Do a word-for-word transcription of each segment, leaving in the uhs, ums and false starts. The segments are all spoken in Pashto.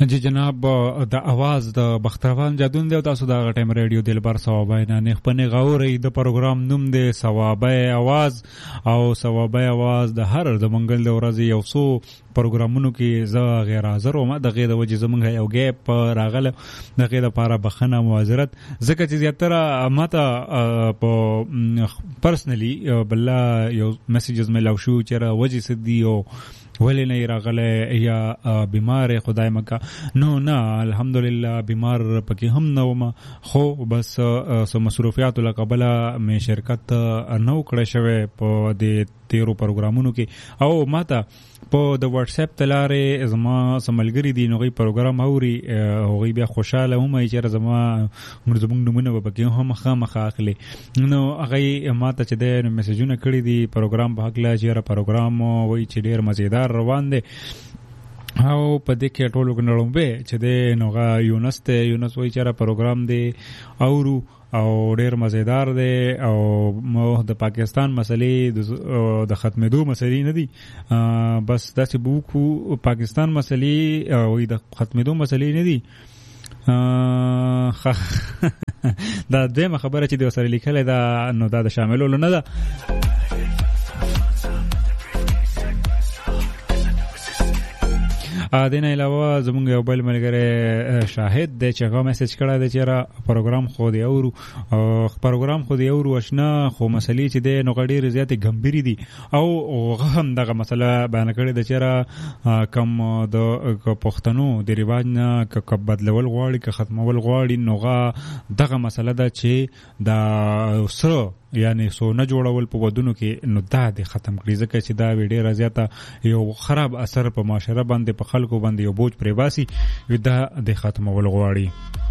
جی جناب د आवाज د بختروان جادون دی تاسو دا ټایم ریډیو دلبر ثوابای نه نه خپل غوري د پروګرام نوم دی ثوابای आवाज او ثوابای आवाज د هر د منګل د ورځې یو څو پروګرامونو کې ز غیر حاضر او ما د غیر وجه زمونږ یو ګیپ راغله د غیر لپاره بخنه معذرت ځکه چې زیاتره ماته په پرسنلی بل یو میسجز مې لاو شو چې وجه سدي او ولی نه راغله یا بیمار خدای مکه نو نه الحمدلله بیمار پکې هم نه وم خو بس سو مصروفیات لقبله مې شرکت نو کړې شوه په دې تیرو پروګرامونو کې او ماته په د واتس اپ تلاره زما سملګری دی نوغي پروګرام اوري هغه بیا خوشاله هم چې زما مرزبون نمونه وبکې هم خامخا اخلي نو هغه ماته چې د میسجونه کړی دی پروګرام په حق لا چې پروګرام وای چې ډیر مزیدار روان دی او په دې کې ټولو غنړم به چې د نوغه یونس ته یونس وای چې پروګرام دی اورو او ډیر مزیدار دی او د پاکستان مسلې د ختمېدو مسلې نه دي بس داسې بوکو پاکستان مسلې او د ختمېدو مسلې نه دي دا دمه خبره چې د سره لیکل دا نو دا د شاملولو نه ده ا دینه علاوه زمونږ یو بل ملګری شاهد د چغه میسج کړه د چیرې پروګرام خو دی اورو او پروګرام خو دی اورو آشنا خو مسلې چې د نوغړي رضایت گمبيري دي او هم دغه مسله بیان کړي د چیرې کم د پښتنو د ریواج نه ک بدلول غواړي ک ختمول غواړي نوغه دغه مسله ده چې د سره یعنی سو نه جوړول په ودونو کې نو دا د ختم کړي ځکه چې دا ویډیو راځي یو خراب اثر په معاشره باندې په خلکو باندې یو بوج پرې باسي دا د ختمول غواړي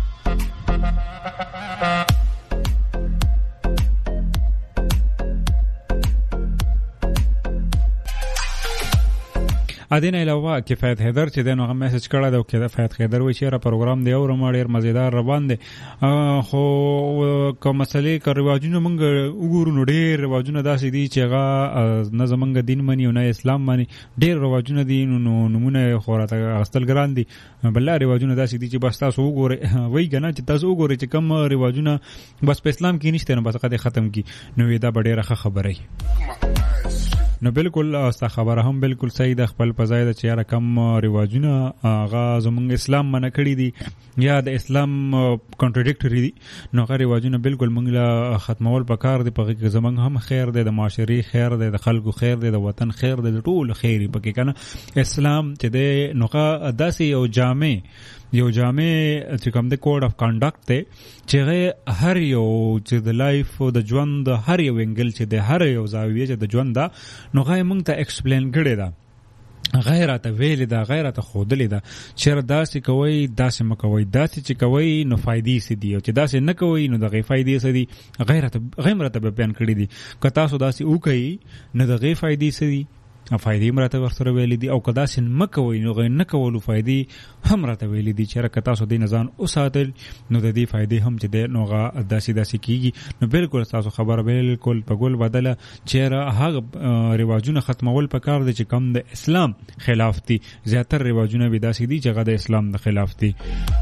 ادینه علاوه کفایت حیدر چې دنه هم میسج کړه دا کفایت حیدر وی چې را پروګرام دی او ډیر مزیدار روان دی خو کوم مسلې کار رواجونه مونږ وګورو ډیر رواجونه داسې دي چې هغه نه زمونږ دین منی او نه اسلام منی ډیر رواجونه دي نو نمونه خوراته اصل ګران دي بل رواجونه داسې دي چې بس تاسو وګورئ وای کنه چې تاسو وګورئ چې کوم رواجونه بس په اسلام کې نشته نو بس قد ختم کی نو دا ډیره خبره نو بالکل استا خبره هم بالکل صحیح د خپل پزای د چیرې کم رواجونه آغاز موږ اسلام منع کړی دي یا د اسلام کنټراډیکټری دي نو غیر رواجونه بالکل موږ لا ختمول پکار دي په کې زمنګ هم خیر دی د معاشري خیر دی د خلکو خیر دی د وطن خیر دی د ټول خیری پکې کنه اسلام چې د نوغه داسې یو جامع یو جامع چې کوم د کوډ اف کنډکټ ته چې هر یو چې د لایف او د ژوند هر یو انګل چې د هر یو زاویه چې د ژوند دا نو غي مونږ ته ایکسپلین کړی دا غیرت ویل دا غیرت خودلې دا چې داسې کوي داسې مکوي داسې چې کوي نو فائدې سي دي او چې داسې نه کوي نو د غي فائدې سي دي غیرت غیرت به بیان کړی دي که تاسو داسې وکړي نو د غي فائدې سي دي فائدې مرته ورسره ویلې دي او کدا سن مکوي نو غي نه کولو فائدې هم راته ویلې دي چې کتا سو د نزان او ساتل نو د دې فائدې هم چې د نوغه داسې داسې کیږي نو بالکل تاسو خبر بالکل په ګول بدله چې هغه رواجونه ختمول پکار دي چې کم د اسلام خلاف دي زیاتره رواجونه به داسې دي چې د اسلام د خلاف دي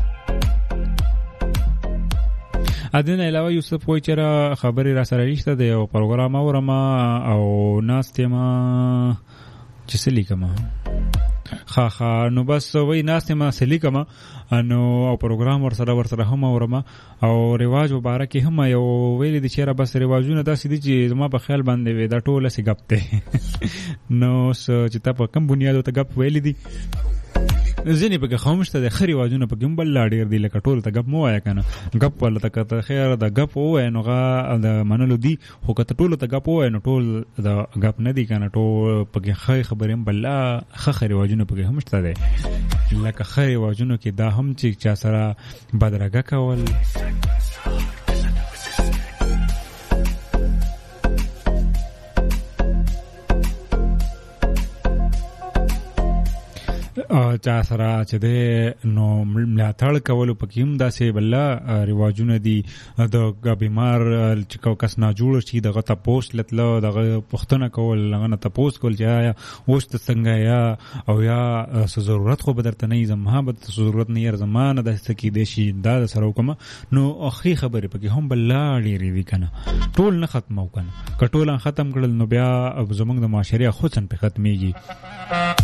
ادنه علاوه یوسف وای چې خبري را سره رښتا دی او پروګرام اورم او ناستې ما چې سلیکما خا خا نو بس وای ناستې ما سلیکما نو او پروګرام ور سره ور سره هم اورم او رواج مبارک هم یو ویل دي چې را بس رواجونه داسې دي چې زما په خیال باندې وې دا ټوله سي غپ ته نو چې تا په کوم بنیاد ته غپ ویل دي زنی په خامشته د خري واجونه په ګم بل لاډیر دی لکه ټول ته غپ مو آیا کنه غپ ولا ته خیر د غپ او نوغه د منلو دی خو کته ټول ته غپ او نو ټول د غپ نه دی کنه ټول په خې خبرې بل لا خري واجونه په همشته دی لکه خري واجونه کې دا هم چې چا سره بدرګه کول چا سره چې د نو ملاتړ کولو پکې هم داسې بل رواجونه دي د بیمار چې کس نه جوړ شي دغه تپوس لتل دغه پښتنه کول لغه تپوس کول چې یا اوس ته څنګه یا او یا ضرورت خو بدرته نه زما به ضرورت نه ير زمانه د سکی د شي دا سره کوم نو اخی خبره پکې هم بل ډېری دي کنه ټول نه ختمو کنه کټول ختم کړل نو بیا زمونږ د معاشره خو څن په ختميږي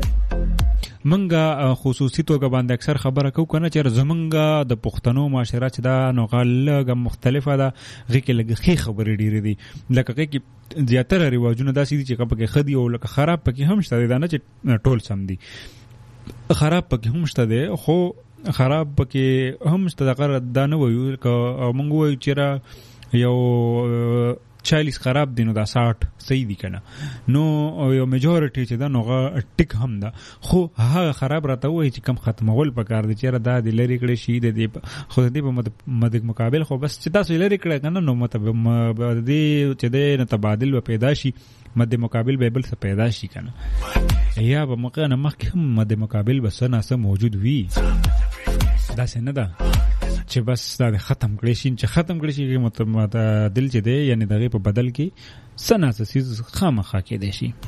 منګه خصوصي توګه باندې اکثر خبره کو کنه چې زمونږ د پښتنو معاشره چې دا نو غلګه مختلفه ده غي کې لګي خبرې ډېرې دي لکه کې زیاتره رواجونه داسې دي چې کپه کې خدي او لکه خراب پکې هم شته دا نه چې ټول سم دي خراب پکې هم شته دي خو خراب پکې هم شته دا دا نه وایو که مونږ وایو چې یو چالیس خراب دي نو دا ساٹھ صحیح دي کنه نو یو میجورټي چې دا نوغه ټیک هم ده خو هغه خراب راته وای چې کم ختمول پکار دي چې را دا د لری کړي شي د دې خو دې په مدک مقابل خو بس چې تاسو لری کړه کنه نو مطلب دې چې دې نه تبادل و پیدا شي مد مقابل به بل څه پیدا شي کنه یا به موقع نه مخکې هم مد مقابل بس نه سم موجود وي دا څنګه ده چې بس دا ختم کړی شي چې ختم کړی شي مطلب دل چې دی یعنی دغه په بدل کې سناسه سیز خامخا کې دی شي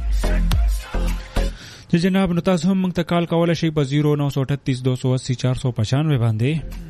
چې جناب نو تاسو هم موږ ته کال کولای شئ په صفر نو سه اٹھتیس دو سو اسی چار سو پچانوے باندې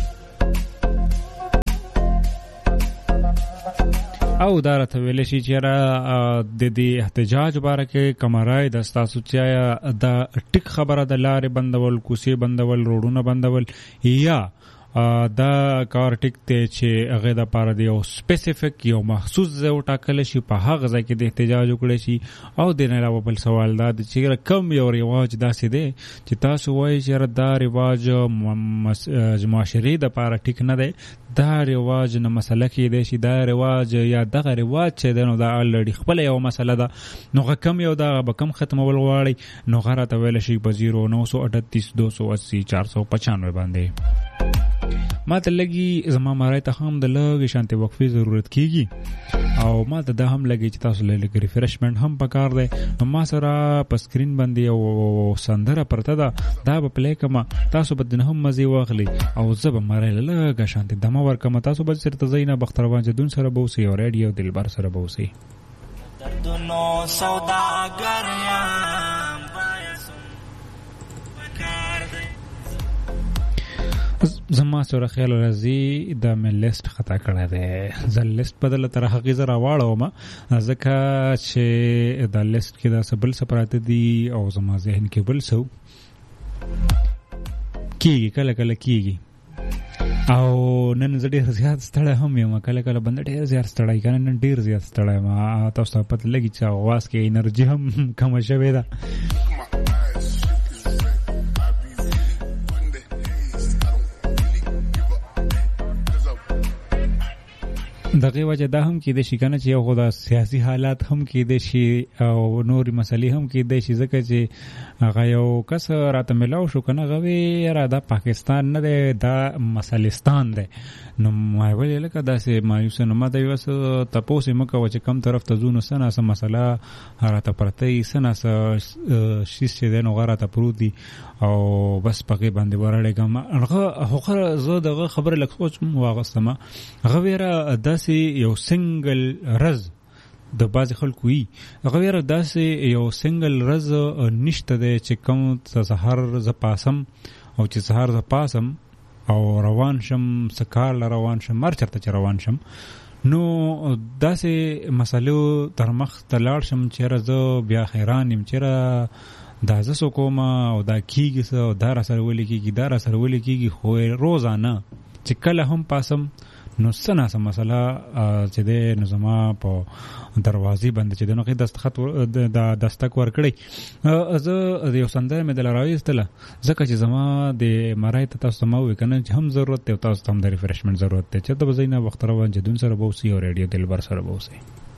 او دارته ویل شي چې را د دې احتجاج بارکه کمرای د تاسو چې دا ټیک خبره د لارې بندول کوسي بندول روډونه بندول یا دا کار ټیک ته چې هغه د پاره دی او سپیسیفیک یو مخصوص ځای ټاکل شي په هغه ځای کې د احتجاج وکړي شي او د نه علاوه بل سوال دا چې کم یو رواج داسې دی چې تاسو وایي چې دا رواج معاشري د پاره ټیک نه دی دا رواج نه مسله کې دی چې دا رواج یا دغه رواج چې دی نو دا الډي خپل یو مسله ده نو کم یو دا به کم ختمول غواړي نو غره ته ویل شي په صفر نو سه اٹھتیس دو سو اسی چار سو پچانوے باندې ما ته لګي زما مارای ته هم د لږ شانتي وقفي ضرورت کیږي او ما ته دا هم لګي چې تاسو لږ ریفرشمنت هم پکار دی نو ما سره په سکرین باندې او سندره پرته ده دا په پلی کما تاسو به د هم مزي واخلي او زه به مارای لږ شانتي دمه ورکم تاسو به سره زینا بختروان جدون سره بوسي او رادیو دلبر سره بوسي دردونو سوداګر یم زما سره خیال راځي د مې لیست خطا کړی دی زه لیست بدله تر هغې زه راواړوم ځکه چې دا لیست کې دا څه بل څه پراته دي او زما ذهن کې بل څه کېږي کله کله کېږي او نن زه ډېر زیات ستړی هم یم کله کله بنده ډېر زیات ستړی کنه نن ډېر زیات ستړی یم تاسو ته پته لګي چې اواز کې انرژي هم کمه شوې ده دغه وجه دا هم کې د شي کنه چې یو خدا سیاسي حالات هم کې د شي او نوري مسلې هم کې د شي ځکه چې هغه یو کس راته ملاو شو کنه غوي را د پاکستان نه دا مسلستان دی نو ما ویل لکه داسې مایوس نه ما د یو څه تاسو مکه چې کم طرف ته زونه سنه سم مسله راته پرته سنه شیشه د نو غراته پروت دي او بس پکې باندې ورړېګم هغه هغه زه دغه خبره لکه سوچ واغستم هغه ویرا داسې یو سنگل رز د باز خلکو وي هغه ویرا داسې یو سنگل رز نشته دی چې کوم سحر ز پاسم او چې سحر ز پاسم او روان شم سکار روان شم مر چرته روان شم نو داسې مسلو تر مخ تلاړ شم چې راز بیا خیران يم چې دا زسو کومه او دا کیږي او دا را سره ولي کیږي دا را سره ولي کیږي خو روزانه چې کله هم پاسم نو سنا سم مسله چې د نظام په دروازې باندې چې دغه دستخط د دستک ور کړی از یو سندره مې د لراويستله ځکه چې زما د مرای ته تاسو مو وکنه چې هم ضرورت ته تاسو هم د ریفرشمنت ضرورت ته چې د بزینه وخت روان جدون سره بوسي او رادیو دلبر سره بوسي